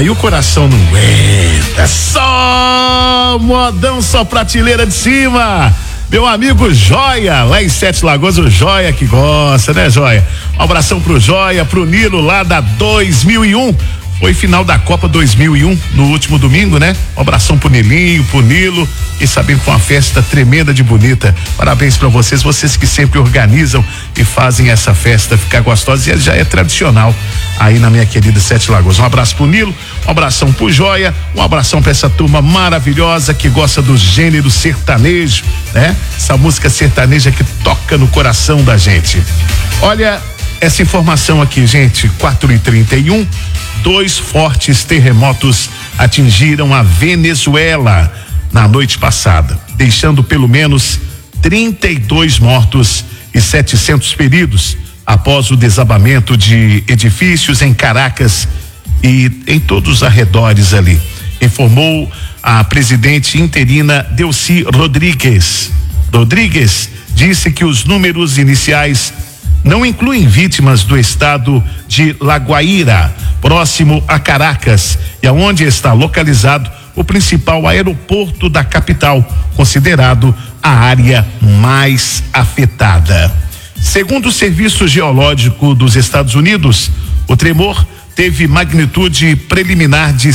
Aí o coração não aguenta. Só modão, só prateleira de cima. Meu amigo Joia, lá em Sete Lagoas, o Joia que gosta, né, Joia? Um abração pro Joia, pro Nilo lá da 2001. Foi final da Copa 2001, no último domingo, né? Um abração pro Nilinho, pro Nilo, e sabendo que foi uma festa tremenda de bonita. Parabéns pra vocês que sempre organizam e fazem essa festa ficar gostosa, e já é tradicional aí na minha querida Sete Lagoas. Um abraço pro Nilo, um abração pro Joia, um abração pra essa turma maravilhosa que gosta do gênero sertanejo, né? Essa música sertaneja que toca no coração da gente. Olha essa informação aqui, gente, 4h31. 2 fortes terremotos atingiram a Venezuela na noite passada, deixando pelo menos 32 mortos e 700 feridos após o desabamento de edifícios em Caracas e em todos os arredores ali, informou a presidente interina Delcy Rodrigues. Rodrigues disse que os números iniciais não incluem vítimas do estado de La Guaira, próximo a Caracas, e aonde está localizado o principal aeroporto da capital, considerado a área mais afetada. Segundo o Serviço Geológico dos Estados Unidos, o tremor teve magnitude preliminar de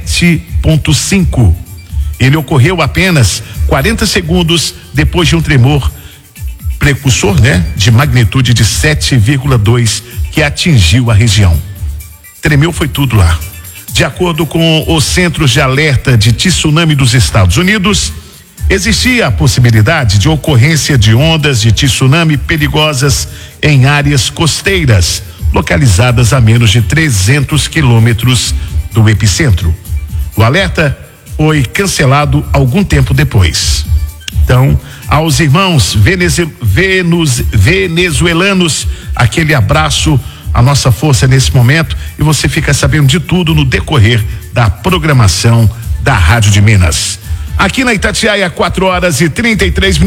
7,5. Ele ocorreu apenas 40 segundos depois de um tremor precursor, né, de magnitude de 7,2 que atingiu a região. Tremeu foi tudo lá. De acordo com os Centros de Alerta de Tsunami dos Estados Unidos, existia a possibilidade de ocorrência de ondas de tsunami perigosas em áreas costeiras, localizadas a menos de 300 quilômetros do epicentro. O alerta foi cancelado algum tempo depois. Então, aos irmãos venezuelanos, aquele abraço, a nossa força nesse momento, e você fica sabendo de tudo no decorrer da programação da Rádio de Minas. Aqui na Itatiaia, 4h33.